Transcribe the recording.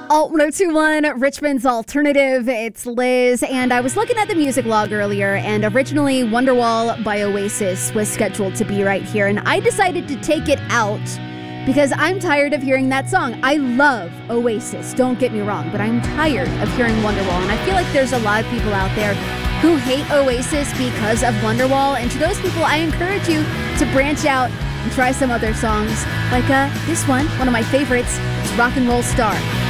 Alt 1021, Richmond's Alternative. It's Liz, and I was looking at the music log earlier, and originally Wonderwall by Oasis was scheduled to be right here, and I decided to take it out because I'm tired of hearing that song. I love Oasis, don't get me wrong, but I'm tired of hearing Wonderwall, and I feel like there's a lot of people out there who hate Oasis because of Wonderwall, and to those people, I encourage you to branch out and try some other songs, like this one of my favorites, it's Rock and Roll Star.